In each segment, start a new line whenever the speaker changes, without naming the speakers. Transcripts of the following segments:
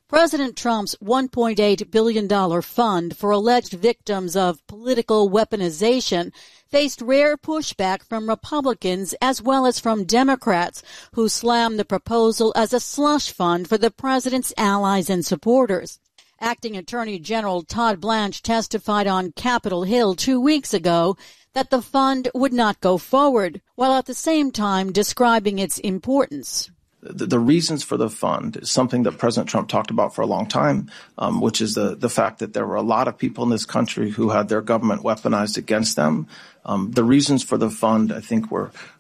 President Trump's $1.8 billion fund for alleged victims of political weaponization faced rare pushback from Republicans as well as from Democrats, who slammed the proposal as a slush fund for the president's allies and supporters. Acting Attorney General Todd Blanche testified on Capitol Hill 2 weeks ago that the fund would not go forward, while at the same time describing its importance.
The reasons for the fund is something that President Trump talked about for a long time, which is the fact that there were a lot of people in this country who had their government weaponized against them. The reasons for the fund, I think,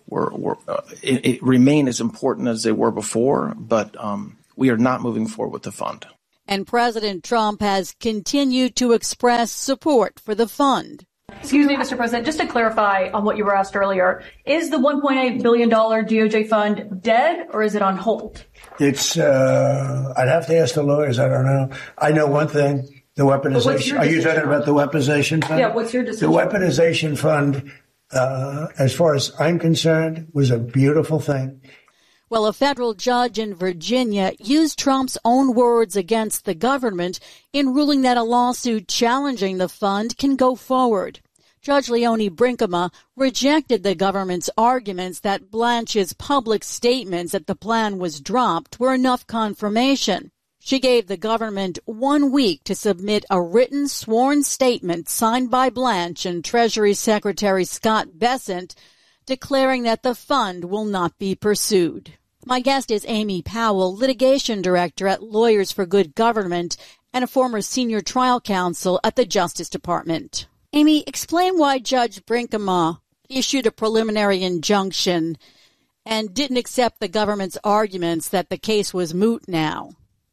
it remain as important as they were before, but we are not moving forward with the fund.
And President Trump has continued to express support for the fund.
Excuse me, Mr. President, just to clarify on what you were asked earlier, is the $1.8 billion DOJ fund dead or is it on hold?
It's, I'd have to ask the lawyers. I don't know. I know one thing, the weaponization. Are you talking about the weaponization fund?
Yeah, what's your decision?
The weaponization fund, as far as I'm concerned, was a beautiful thing.
Well, a federal judge in Virginia used Trump's own words against the government in ruling that a lawsuit challenging the fund can go forward. Judge Leonie Brinkema rejected the government's arguments that Blanche's public statements that the plan was dropped were enough confirmation. She gave the government 1 week to submit a written sworn statement signed by Blanche and Treasury Secretary Scott Bessent declaring that the fund will not be pursued. My guest is Amy Powell, litigation director at Lawyers for Good Government and a former senior trial counsel at the Justice Department. Amy, explain why Judge Brinkema issued a preliminary injunction and didn't accept the government's arguments that the case was moot now.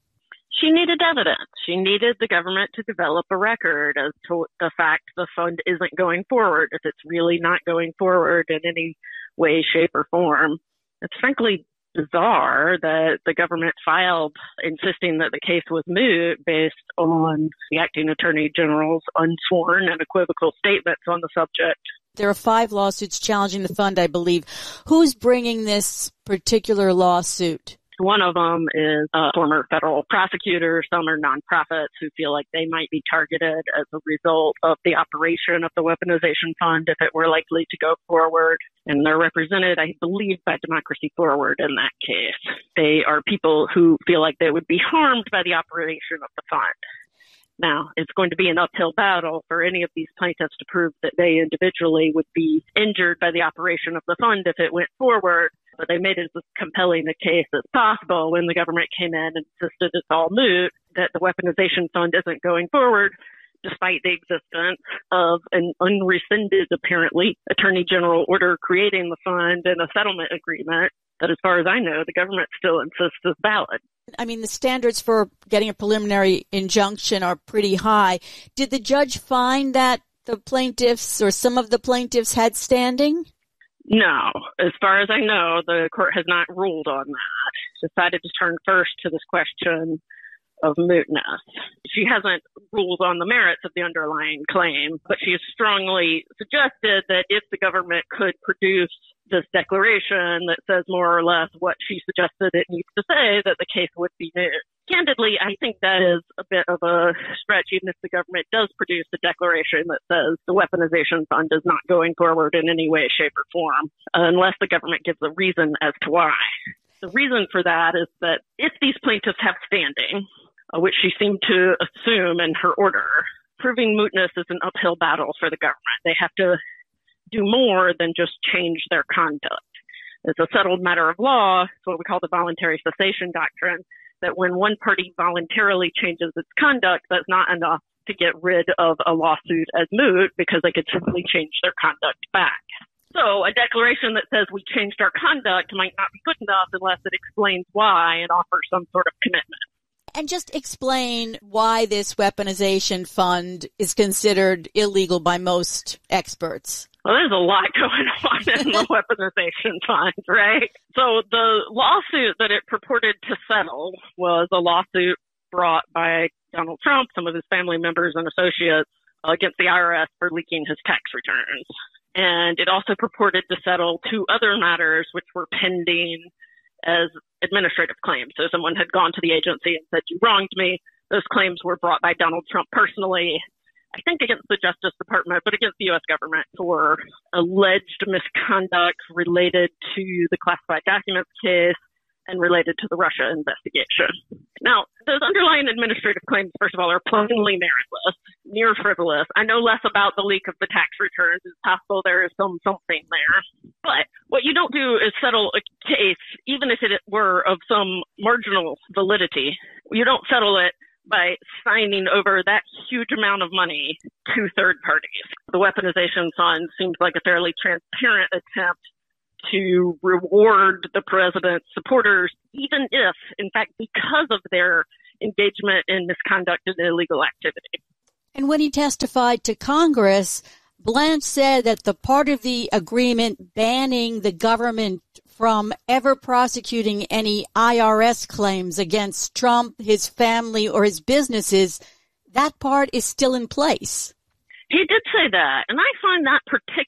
She needed evidence. She needed the government to develop a record as to the fact the fund isn't going forward, if it's really not going forward in any way, shape, or form. It's frankly bizarre that the government filed insisting that the case was moot based on the acting attorney general's unsworn and equivocal statements on the subject.
There are 5 lawsuits challenging the fund, I believe. Who's bringing this particular lawsuit?
One of them is a former federal prosecutor. Some are nonprofits who feel like they might be targeted as a result of the operation of the weaponization fund if it were likely to go forward. And they're represented, I believe, by Democracy Forward in that case. They are people who feel like they would be harmed by the operation of the fund. Now, it's going to be an uphill battle for any of these plaintiffs to prove that they individually would be injured by the operation of the fund if it went forward. But they made it as compelling a case as possible when the government came in and insisted it's all moot, that the weaponization fund isn't going forward, despite the existence of an unrescinded, apparently, Attorney General order creating the fund and a settlement agreement that, as far as I know, the government still insists is valid.
I mean, the standards for getting a preliminary injunction are pretty high. Did the judge find that the plaintiffs or some of the plaintiffs had standing?
No. As far as I know, the court has not ruled on that. Decided to turn first to this question of mootness. She hasn't ruled on the merits of the underlying claim, but she has strongly suggested that if the government could produce this declaration that says more or less what she suggested it needs to say, that the case would be moot. Candidly, I think that is a bit of a stretch, even if the government does produce a declaration that says the weaponization fund is not going forward in any way, shape, or form, unless the government gives a reason as to why. The reason for that is that if these plaintiffs have standing, which she seemed to assume in her order, proving mootness is an uphill battle for the government. They have to do more than just change their conduct. It's a settled matter of law. It's what we call the voluntary cessation doctrine, that when one party voluntarily changes its conduct, that's not enough to get rid of a lawsuit as moot because they could simply change their conduct back. So a declaration that says we changed our conduct might not be good enough unless it explains why and offers some sort of commitment.
And just explain why this weaponization fund is considered illegal by most experts.
Well, there's a lot going on in the weaponization fund, right? So the lawsuit that it purported to settle was a lawsuit brought by Donald Trump, some of his family members and associates, against the IRS for leaking his tax returns. And it also purported to settle 2 other matters which were pending as administrative claims. So someone had gone to the agency and said, you wronged me. Those claims were brought by Donald Trump personally, I think against the Justice Department, but against the U.S. government for alleged misconduct related to the classified documents case and related to the Russia investigation. Now, those underlying administrative claims, first of all, are plainly meritless, near frivolous. I know less about the leak of the tax returns. It's possible there is something there. But what you don't do is settle a case, even if it were of some marginal validity. You don't settle it by signing over that huge amount of money to third parties. The weaponization fund seems like a fairly transparent attempt to reward the president's supporters, even if, in fact, because of their engagement in misconduct and illegal activity.
And when he testified to Congress, Blanche said that the part of the agreement banning the government from ever prosecuting any IRS claims against Trump, his family, or his businesses, that part is still in place.
He did say that, and I find that particularly